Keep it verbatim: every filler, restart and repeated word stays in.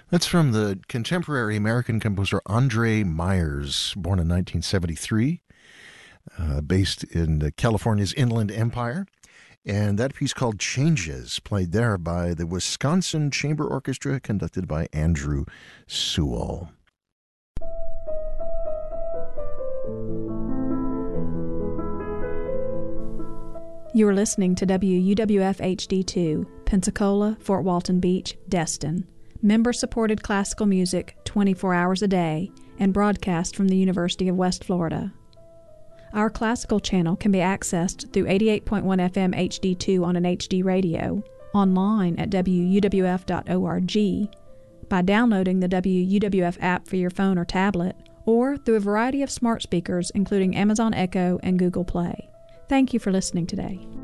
That's from the contemporary American composer Andre Myers, born in nineteen seventy-three, uh, based in uh, California's Inland Empire. And that piece called Changes, played there by the Wisconsin Chamber Orchestra, conducted by Andrew Sewell. You are listening to W U W F H D two, Pensacola, Fort Walton Beach, Destin. Member-supported classical music twenty-four hours a day and broadcast from the University of West Florida. Our classical channel can be accessed through eighty-eight point one F M H D two on an H D radio, online at W U W F dot org, by downloading the W U W F app for your phone or tablet, or through a variety of smart speakers including Amazon Echo and Google Play. Thank you for listening today.